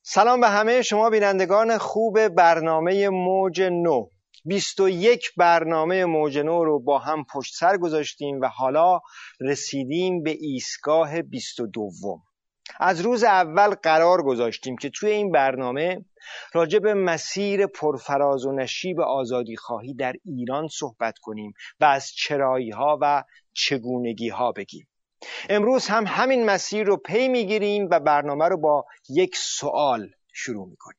سلام به همه شما بینندگان خوب برنامه موج نو. 21 برنامه موج نو رو با هم پشت سر گذاشتیم و حالا رسیدیم به ایستگاه 22. از روز اول قرار گذاشتیم که توی این برنامه راجع به مسیر پرفراز و نشیب آزادی خواهی در ایران صحبت کنیم و از چرایی ها و چگونگی ها بگیم. امروز هم همین مسیر رو پی میگیریم و برنامه رو با یک سوال شروع میکنیم.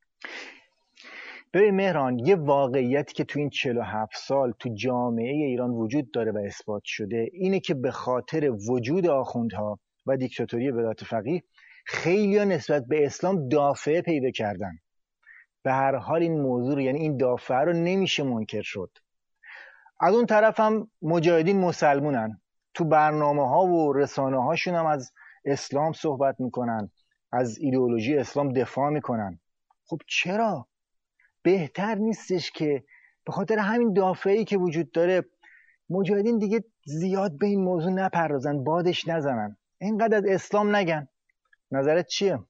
ببین مهران، یه واقعیتی که تو این 47 سال تو جامعه ایران وجود داره و اثبات شده اینه که به خاطر وجود آخوندها و دیکتاتوری ولایت فقیه خیلی‌ها نسبت به اسلام دافعه پیدا کردن. به هر حال این موضوع رو، یعنی این دافعه رو نمیشه منکر شد. از اون طرف هم مجاهدین مسلمونن، تو برنامه‌ها و رسانه‌هاشون هم از اسلام صحبت میکنن، از ایدئولوژی اسلام دفاع میکنن. خب چرا؟ بهتر نیستش که به خاطر همین دافعه‌ای که وجود داره مجاهدین دیگه زیاد به این موضوع نپردازن، بادش نزنن، اینقدر از اسلام نگن؟ نظرت چیه؟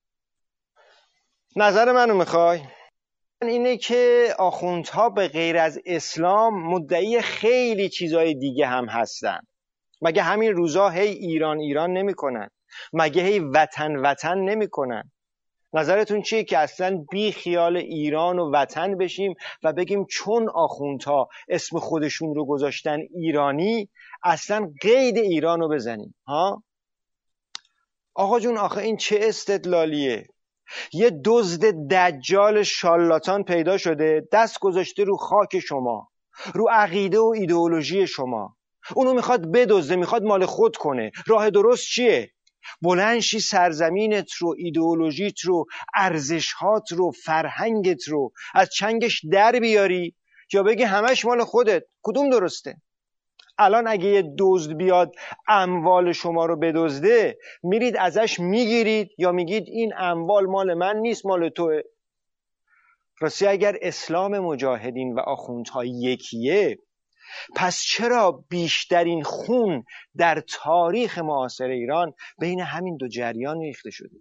نظر منو میخوای؟ اینه که آخوندها به غیر از اسلام مدعی خیلی چیزای دیگه هم هستن. مگه همین روزا هی ایران ایران نمی کنن؟ مگه هی وطن وطن نمی کنن؟ نظرتون چیه که اصلا بی خیال ایران و وطن بشیم و بگیم چون آخوندها اسم خودشون رو گذاشتن ایرانی اصلا قید ایران رو بزنیم؟ ها؟ آقا جون، آخه این چه استدلالیه؟ یه دزد دجال شالاتان پیدا شده، دست گذاشته رو خاک شما، رو عقیده و ایدئولوژی شما. اونو میخواد بدزده، میخواد مال خود کنه. راه درست چیه؟ بلندشی سرزمینت رو، ایدئولوژیت رو، ارزشهات رو، فرهنگت رو از چنگش در بیاری یا بگی همش مال خودت؟ کدوم درسته؟ الان اگه یه دزد بیاد اموال شما رو بدزده، میرید ازش میگیرید یا میگید این اموال مال من نیست، مال توه؟ راستی اگر اسلام مجاهدین و آخوندها یکیه، پس چرا بیشترین خون در تاریخ معاصر ایران بین همین دو جریان ریخته شده؟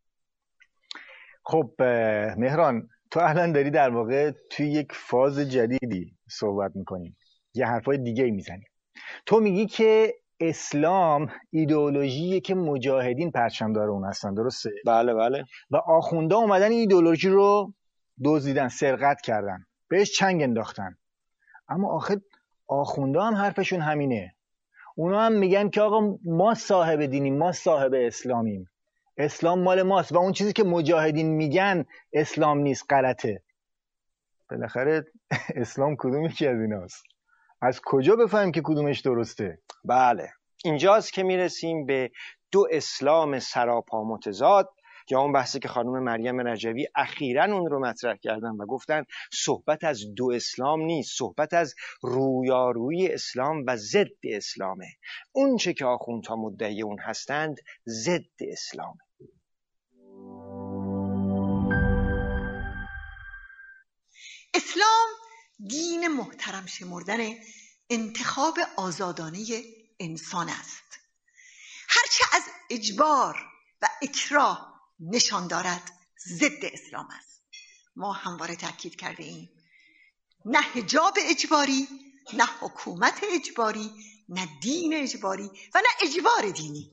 خب مهران، تو الان داری در واقع توی یک فاز جدیدی صحبت میکنی، یه حرفای دیگه میزنی. تو میگی که اسلام ایدئولوژیه که مجاهدین پرچمدار اون هستن، درسته؟ بله بله. و آخوندا اومدن این ایدئولوژی رو دزدیدن، سرقت کردن، بهش چنگ انداختن. اما آخر آخوندا هم حرفشون همینه. اونا هم میگن که آقا ما صاحب دینیم، ما صاحب اسلامیم، اسلام مال ماست و اون چیزی که مجاهدین میگن اسلام نیست، غلطه. بالاخره اسلام کدوم یکی از ایناست؟ از کجا بفهمیم که کدومش درسته؟ بله، اینجاست که میرسیم به دو اسلام سراپا متضاد، یا اون بحثی که خانم مریم رجوی اخیراً اون رو مطرح کردن و گفتن صحبت از دو اسلام نیست، صحبت از رویارویی اسلام و ضد اسلامه. اون چه که آخوندها مدعی اون هستند ضد اسلامه. اسلام دین محترم شمردن انتخاب آزادانه انسان است. هرچه از اجبار و اکراه نشان دارد ضد اسلام است. ما همواره تاکید کرده ایم نه حجاب اجباری، نه حکومت اجباری، نه دین اجباری و نه اجبار دینی.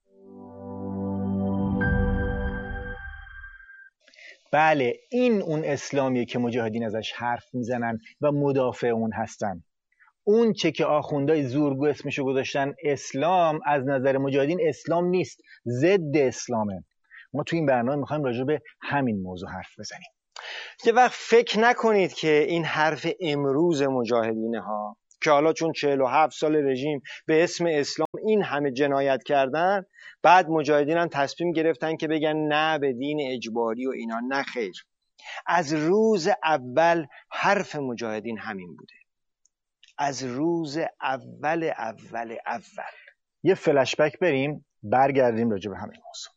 بله، این اون اسلامیه که مجاهدین ازش حرف میزنن و مدافع اون هستن. اون چه که آخوندهای زورگو اسمشو گذاشتن اسلام، از نظر مجاهدین اسلام نیست، ضد اسلامه. ما تو این برنامه میخوایم راجع به همین موضوع حرف بزنیم. یه وقت فکر نکنید که این حرف امروز مجاهدینه ها که حالا چون 47 سال رژیم به اسم اسلام این همه جنایت کردن، بعد مجاهدین هم تصمیم گرفتن که بگن نه به دین اجباری و اینا. نه خیر، از روز اول حرف مجاهدین همین بوده. از روز اول. یه فلشبک بریم، برگردیم راجع به همین موضوع.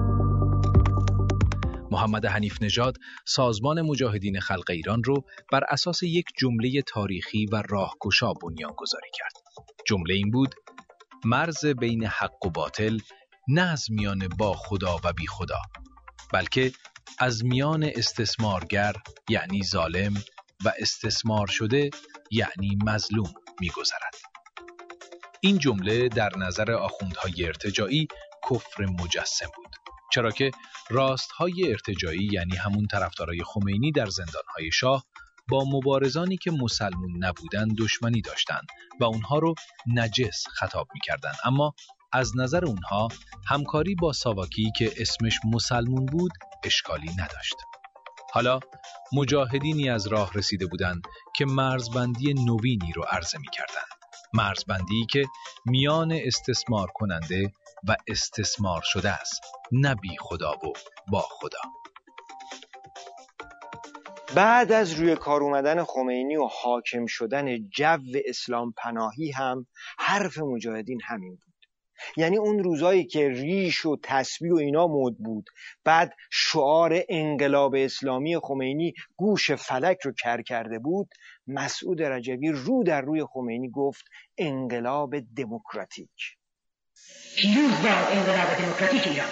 محمد حنیف نژاد سازمان مجاهدین خلق ایران رو بر اساس یک جمله تاریخی و راهگشا بنیانگذاری کرد. جمله این بود: مرز بین حق و باطل نه از میان با خدا و بی خدا، بلکه از میان استثمارگر یعنی ظالم و استثمار شده یعنی مظلوم می‌گذرد. این جمله در نظر آخوندهای ارتجاعی کفر مجسم بود، چرا که راستهای ارتجاعی یعنی همون طرفدارای خمینی در زندانهای شاه با مبارزانی که مسلمون نبودند دشمنی داشتند و اونها رو نجس خطاب می‌کردند، اما از نظر اونها همکاری با ساواکی که اسمش مسلمون بود اشکالی نداشت. حالا مجاهدینی از راه رسیده بودند که مرزبندی نوینی رو عرضه می‌کردند. مرزبندی که میان استثمار کننده و استثمار شده است، نه بی خدا و با خدا. بعد از روی کار اومدن خمینی و حاکم شدن جو اسلام پناهی هم حرف مجاهدین همین بود. یعنی اون روزایی که ریش و تسبیح و اینا مد بود، بعد شعار انقلاب اسلامی خمینی گوش فلک رو کر کرده بود، مسعود رجوی رو در روی خمینی گفت انقلاب دموکراتیک. پیروز باد انقلاب دموکراتیک ایران.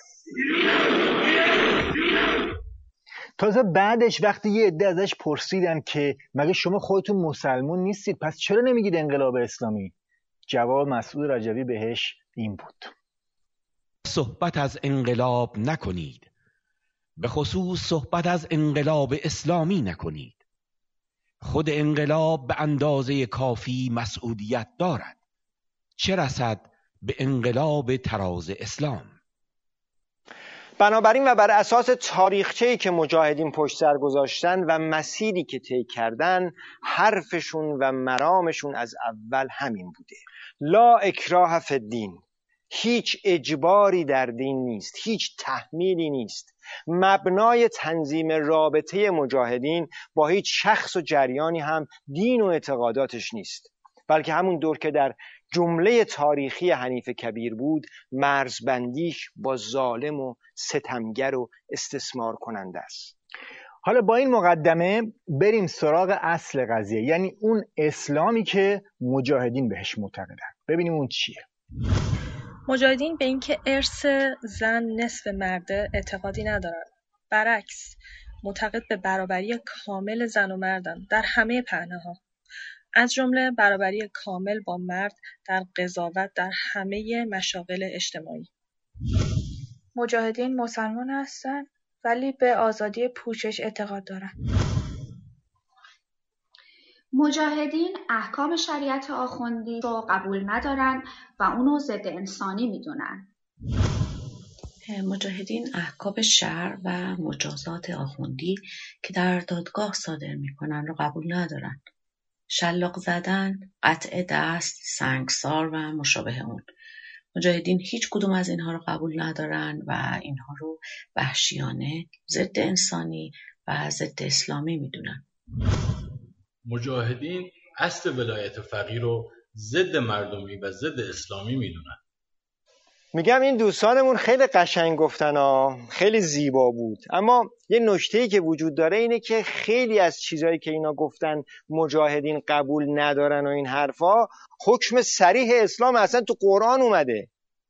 تازه بعدش وقتی یه عده ازش پرسیدن که مگه شما خودتون مسلمون نیستید پس چرا نمیگید انقلاب اسلامی؟ جواب مسعود رجوی بهش این بود: صحبت از انقلاب نکنید، به خصوص صحبت از انقلاب اسلامی نکنید. خود انقلاب به اندازه کافی مسئولیت دارد، چه رسد به انقلاب تراز اسلام. بنابراین و بر اساس تاریخچه‌ای که مجاهدین پشت سر گذاشتن و مسیری که طی کردن، حرفشون و مرامشون از اول همین بوده: لا اکراه فی الدین. هیچ اجباری در دین نیست، هیچ تحمیلی نیست. مبنای تنظیم رابطه مجاهدین با هیچ شخص و جریانی هم دین و اعتقاداتش نیست، بلکه همون دور که در جمله تاریخی حنیف کبیر بود، مرزبندیش با ظالم و ستمگر و استثمار کننده است. حالا با این مقدمه بریم سراغ اصل قضیه، یعنی اون اسلامی که مجاهدین بهش معتقدن. ببینیم اون چیه. مجاهدین به اینکه ارث زن نصف مرده اعتقادی ندارن. برعکس، معتقد به برابری کامل زن و مردن در همه پهنه‌ها، از جمله برابری کامل با مرد در قضاوت در همه مشاغل اجتماعی. مجاهدین مسلمان هستند ولی به آزادی پوشش اعتقاد دارند. مجاهدین احکام شریعت آخوندی رو قبول ندارن و اونو ضد انسانی میدونن. مجاهدین احکام شرع و مجازات آخوندی که در دادگاه صادر میکنن رو قبول ندارن. شلاق زدن، قطع دست، سنگسار و مشابه اون. مجاهدین هیچ کدوم از اینها رو قبول ندارن و اینها رو وحشیانه، ضد انسانی و ضد اسلامی میدونن. مجاهدین اصل ولایت فقیه رو ضد مردمی و ضد اسلامی میدونن. میگم این دوستانمون خیلی قشنگ گفتن ها، خیلی زیبا بود، اما یه نکته‌ای که وجود داره اینه که خیلی از چیزایی که اینا گفتن مجاهدین قبول ندارن و این حرفا، حکم صریح اسلام اصلا تو قرآن اومده.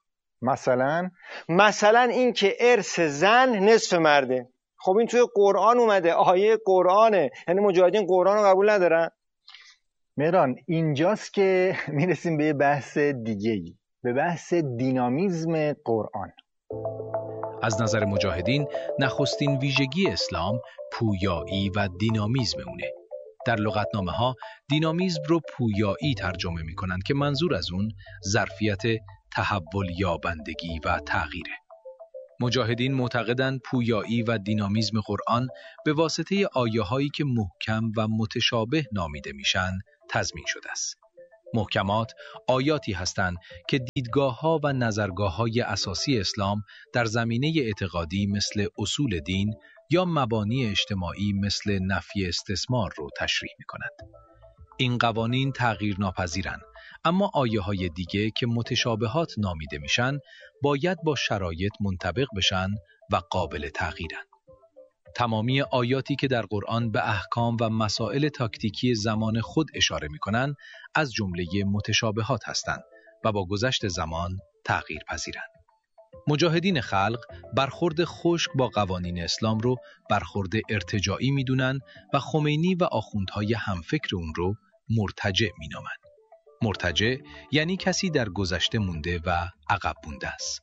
مثلا این که ارث زن نصف مرده، خب این توی قرآن اومده، آیه قرآنه. یعنی مجاهدین قرآن رو قبول ندارن؟ مهران اینجاست که میرسیم به یه بحث دیگه‌ای، به بحث دینامیزم قرآن. از نظر مجاهدین نخستین ویژگی اسلام پویایی و دینامیزم اونه. در لغتنامه ها دینامیزم رو پویایی ترجمه می کنند که منظور از اون ظرفیت تحول یابندگی و تغییره. مجاهدین معتقدند پویایی و دینامیزم قرآن به واسطه آیه هایی که محکم و متشابه نامیده میشن تضمین شده است. محکمات آیاتی هستند که دیدگاه‌ها و نظرگاه‌های اساسی اسلام در زمینه اعتقادی مثل اصول دین یا مبانی اجتماعی مثل نفی استثمار رو تشریح می‌کنند. این قوانین تغییر ناپذیرند، اما آیه‌های دیگه که متشابهات نامیده میشن باید با شرایط منطبق بشن و قابل تغییرن. تمامی آیاتی که در قرآن به احکام و مسائل تاکتیکی زمان خود اشاره می‌کنند از جمله متشابهات هستند و با گذشت زمان تغییر پذیرند. مجاهدین خلق برخورد خشک با قوانین اسلام رو برخورد ارتجاعی میدونن و خمینی و آخوندهای همفکر اون رو مرتجع مینامن. مرتجع یعنی کسی در گذشته مونده و عقب مونده است.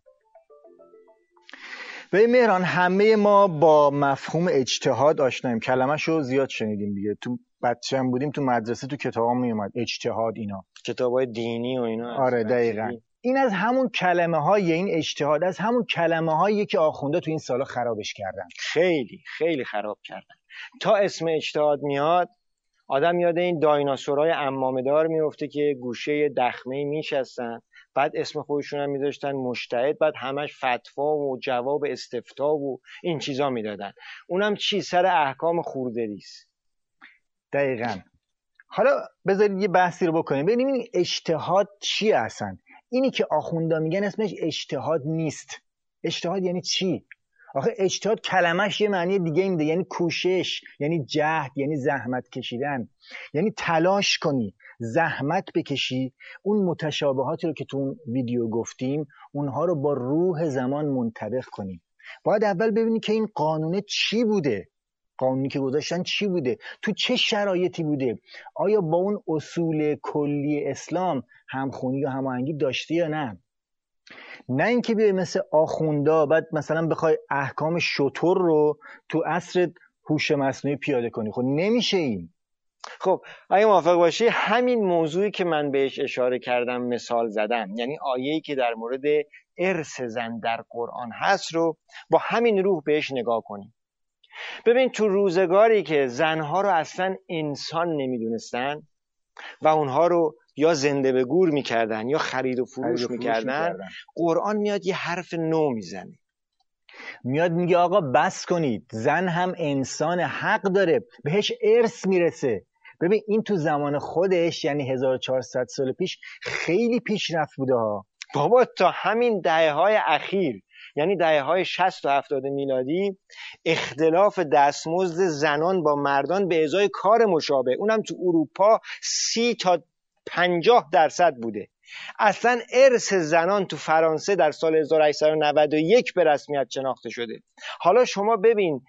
به مهران، همه ما با مفهوم اجتهاد آشناییم. کلمه‌شو زیاد شنیدیم دیگه. تو بچه هم بودیم تو مدرسه تو کتابام میومد اجتهاد، اینا کتابای دینی و اینا. آره دقیقاً. این از همون کلمه‌های، این اجتهاد از همون کلمه‌هایی که آخوندا تو این سالا خرابش کردن. خیلی خیلی خراب کردن. تا اسم اجتهاد میاد آدم یاد این دایناسورای عمامه‌دار میفته که گوشه دخمه‌ای میشستن، بعد اسم خودشون هم میذاشتن مجتهد، بعد همش فتوا و جواب استفتا و این چیزا میدادن. اونم چی؟ سر احکام خوردریست. دقیقاً. حالا بذارید یه بحثی رو بکنیم ببینیم این اجتهاد چیه اصلا. اینی که آخوندا میگن اسمش اجتهاد نیست. اجتهاد یعنی چی؟ آخه اجتهاد کلمش یه معنی دیگه میده، یعنی کوشش، یعنی جهد، یعنی زحمت کشیدن، یعنی تلاش کنی، زحمت بکشی، اون متشابهاتی رو که تو اون ویدیو گفتیم اونها رو با روح زمان منطبق کنی. باید اول ببینی که این قانون چی بوده، قانونی که گذاشتن چی بوده، تو چه شرایطی بوده، آیا با اون اصول کلی اسلام همخونی و هماهنگی داشته یا نه. نه اینکه بیای مثل آخوندا بعد مثلا بخوای احکام شتر رو تو عصر هوش مصنوعی پیاده کنی. خب نمیشه این. خب اگه موافق باشی همین موضوعی که من بهش اشاره کردم مثال زدم، یعنی آیه‌ای که در مورد ارث زن در قرآن هست رو با همین روح بهش نگاه کنیم. ببین تو روزگاری که زنها رو اصلا انسان نمیدونستن و اونها رو یا زنده به گور میکردن یا خرید و فروش میکردن، قرآن میاد یه حرف نو میزنه، میاد میگه آقا بس کنید، زن هم انسان، حق داره، بهش ارث میرسه. ببین این تو زمان خودش یعنی 1400 سال پیش خیلی پیشرفت بوده ها بابا. تا همین دهه‌های اخیر یعنی دهه‌های 60 و 70 میلادی اختلاف دستمزد زنان با مردان به ازای کار مشابه، اونم تو اروپا 30 تا 50% بوده. اصلا ارث زنان تو فرانسه در سال 1891 به رسمیت شناخته شده. حالا شما ببین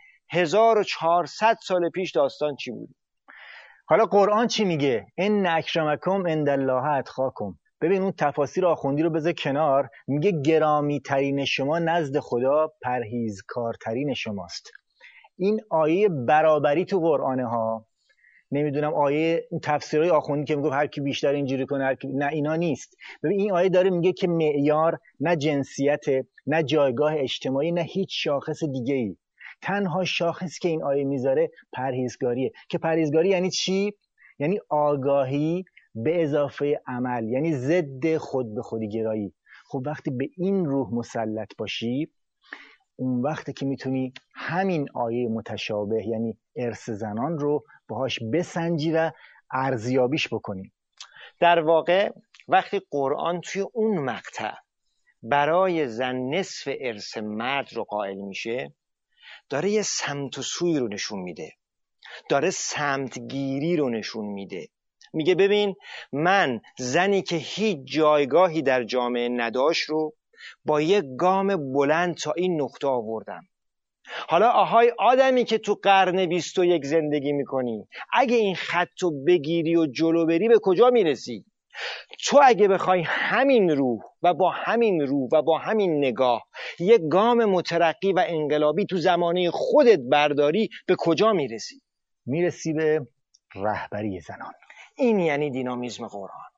1400 سال پیش داستان چی بود. حالا قرآن چی میگه؟ ان اکرمکم عند الله اتقاکم. ببین اون تفاسیر آخوندی رو بذار کنار، میگه گرامی ترین شما نزد خدا پرهیزکارترین شماست. این آیه برابری تو قرآنه ها. نمیدونم آیه تفسیرهای آخوندی که میگه هر کی بیشتر اینجوری کنه هر کی، نه اینا نیست. ببین این آیه داره میگه که معیار نه جنسیت، نه جایگاه اجتماعی، نه هیچ شاخص دیگه‌ای. تنها شاخصی که این آیه میذاره پرهیزگاریه. که پرهیزگاری یعنی چی؟ یعنی آگاهی به اضافه عمل، یعنی ضد خود به خودی گرایی. خب وقتی به این روح مسلط باشی اون وقتی که میتونی همین آیه متشابه یعنی ارث زنان رو باهاش بسنجی و ارزیابیش بکنی. در واقع وقتی قرآن توی اون مقطع برای زن نصف ارث مرد رو قائل میشه، داره یه سمت و سوی رو نشون میده، داره سمتگیری رو نشون میده. میگه ببین من زنی که هیچ جایگاهی در جامعه نداشت رو با یک گام بلند تا این نقطه آوردم. حالا آهای آدمی که تو قرن 21 زندگی میکنی، اگه این خطو بگیری و جلو بری به کجا میرسی؟ تو اگه بخوای همین روح و با همین نگاه یک گام مترقی و انقلابی تو زمانه خودت برداری به کجا میرسی؟ میرسی به رهبری زنان. این یعنی دینامیسم قرآن.